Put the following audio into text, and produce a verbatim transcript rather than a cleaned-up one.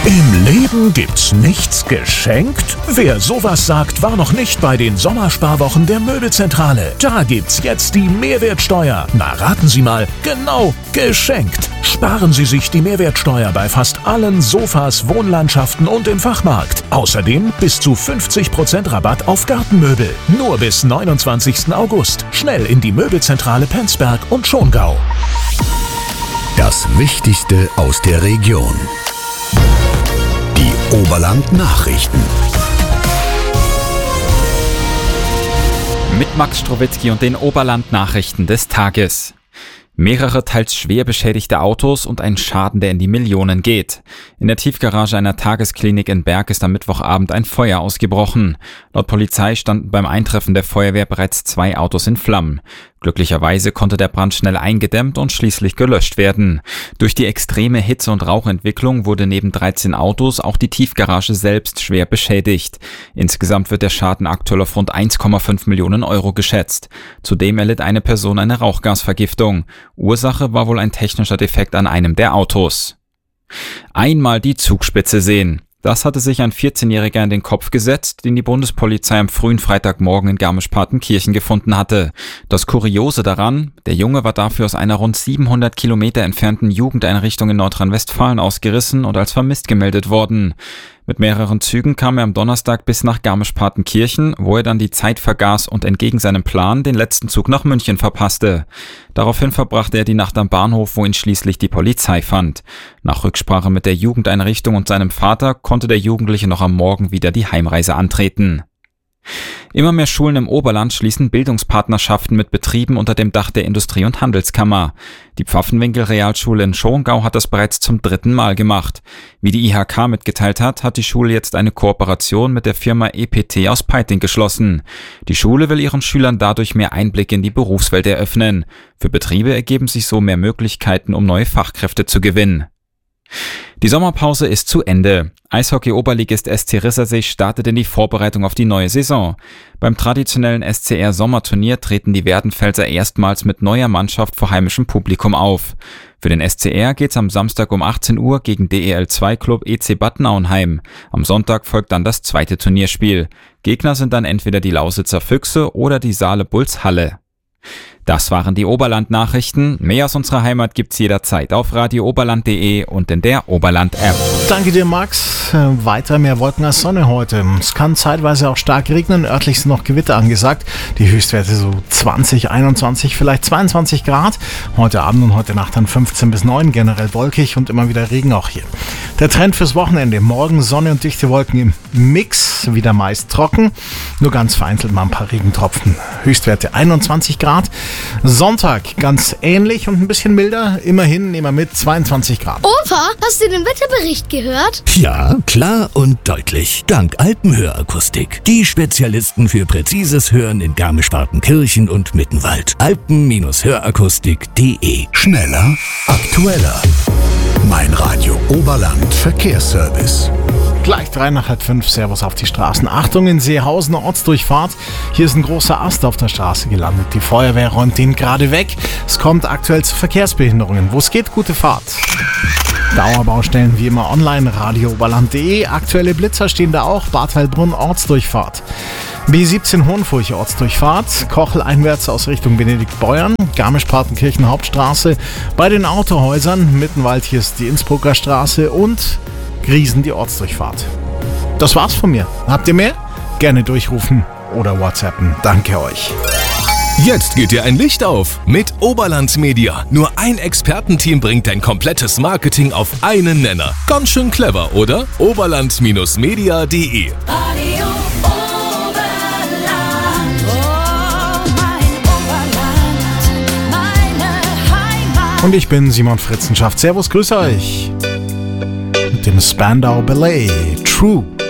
Im Leben gibt's nichts geschenkt? Wer sowas sagt, war noch nicht bei den Sommersparwochen der Möbelzentrale. Da gibt's jetzt die Mehrwertsteuer. Na, raten Sie mal, genau, geschenkt. Sparen Sie sich die Mehrwertsteuer bei fast allen Sofas, Wohnlandschaften und im Fachmarkt. Außerdem bis zu fünfzig Prozent Rabatt auf Gartenmöbel. Nur bis neunundzwanzigsten August. Schnell in die Möbelzentrale Penzberg und Schongau. Das Wichtigste aus der Region. Die Oberland-Nachrichten. Mit Max Strowitzki und den Oberland-Nachrichten des Tages. Mehrere teils schwer beschädigte Autos und ein Schaden, der in die Millionen geht. In der Tiefgarage einer Tagesklinik in Berg ist am Mittwochabend ein Feuer ausgebrochen. Laut Polizei standen beim Eintreffen der Feuerwehr bereits zwei Autos in Flammen. Glücklicherweise konnte der Brand schnell eingedämmt und schließlich gelöscht werden. Durch die extreme Hitze- und Rauchentwicklung wurde neben dreizehn Autos auch die Tiefgarage selbst schwer beschädigt. Insgesamt wird der Schaden aktuell auf rund eins Komma fünf Millionen Euro geschätzt. Zudem erlitt eine Person eine Rauchgasvergiftung. Ursache war wohl ein technischer Defekt an einem der Autos. Einmal die Zugspitze sehen. Das hatte sich ein vierzehnjähriger in den Kopf gesetzt, den die Bundespolizei am frühen Freitagmorgen in Garmisch-Partenkirchen gefunden hatte. Das Kuriose daran, der Junge war dafür aus einer rund siebenhundert Kilometer entfernten Jugendeinrichtung in Nordrhein-Westfalen ausgerissen und als vermisst gemeldet worden. Mit mehreren Zügen kam er am Donnerstag bis nach Garmisch-Partenkirchen, wo er dann die Zeit vergaß und entgegen seinem Plan den letzten Zug nach München verpasste. Daraufhin verbrachte er die Nacht am Bahnhof, wo ihn schließlich die Polizei fand. Nach Rücksprache mit der Jugendeinrichtung und seinem Vater konnte der Jugendliche noch am Morgen wieder die Heimreise antreten. Immer mehr Schulen im Oberland schließen Bildungspartnerschaften mit Betrieben unter dem Dach der Industrie- und Handelskammer. Die Pfaffenwinkel-Realschule in Schongau hat das bereits zum dritten Mal gemacht. Wie die I H K mitgeteilt hat, hat die Schule jetzt eine Kooperation mit der Firma E P T aus Peiting geschlossen. Die Schule will ihren Schülern dadurch mehr Einblick in die Berufswelt eröffnen. Für Betriebe ergeben sich so mehr Möglichkeiten, um neue Fachkräfte zu gewinnen. Die Sommerpause ist zu Ende. Eishockey-Oberligist S C Rissersee startet in die Vorbereitung auf die neue Saison. Beim traditionellen S C R-Sommerturnier treten die Werdenfelser erstmals mit neuer Mannschaft vor heimischem Publikum auf. Für den S C R geht's am Samstag um achtzehn Uhr gegen D E L zwei Club E C Bad Nauenheim. Am Sonntag folgt dann das zweite Turnierspiel. Gegner sind dann entweder die Lausitzer Füchse oder die Saale Bulls Halle. Das waren die Oberland-Nachrichten. Mehr aus unserer Heimat gibt's jederzeit auf radio oberland punkt de und in der Oberland-App. Danke dir, Max. Äh, weiter mehr Wolken als Sonne heute. Es kann zeitweise auch stark regnen. Örtlich sind noch Gewitter angesagt. Die Höchstwerte so zwanzig, einundzwanzig, vielleicht zweiundzwanzig Grad. Heute Abend und heute Nacht dann fünfzehn bis neun. Generell wolkig und immer wieder Regen auch hier. Der Trend fürs Wochenende. Morgen Sonne und dichte Wolken im Mix. Wieder meist trocken. Nur ganz vereinzelt mal ein paar Regentropfen. Höchstwerte einundzwanzig Grad. Sonntag ganz ähnlich und ein bisschen milder. Immerhin nehmen wir mit zweiundzwanzig Grad. Opa, hast du den Wetterbericht gehört? Ja, klar und deutlich. Dank Alpenhörakustik. Die Spezialisten für präzises Hören in Garmisch-Partenkirchen und Mittenwald. alpen hörakustik punkt de. Schneller, aktueller. Mein Radio Oberland Verkehrsservice. Gleich drei nach halb fünf, Servus auf die Straßen. Achtung, in Seehausen, Ortsdurchfahrt. Hier ist ein großer Ast auf der Straße gelandet. Die Feuerwehr räumt ihn gerade weg. Es kommt aktuell zu Verkehrsbehinderungen. Wo es geht, gute Fahrt. Dauerbaustellen wie immer online, radio oberland punkt de. Aktuelle Blitzer stehen da auch. Bad Heilbrunn, Ortsdurchfahrt. B siebzehn Hohenfurche, Ortsdurchfahrt. Kochel einwärts aus Richtung Benediktbeuern. Garmisch-Partenkirchen Hauptstraße. Bei den Autohäusern, Mittenwald, hier ist die Innsbrucker Straße und Griesen die Ortsdurchfahrt. Das war's von mir. Habt ihr mehr? Gerne durchrufen oder WhatsAppen. Danke euch. Jetzt geht dir ein Licht auf mit Oberland Media. Nur ein Expertenteam bringt dein komplettes Marketing auf einen Nenner. Ganz schön clever, oder? oberland media punkt de. Radio Oberland, oh mein Oberland, meine Heimat. Und ich bin Simon Fritzenschaft. Servus, grüße euch. Mit dem Spandau Ballet True.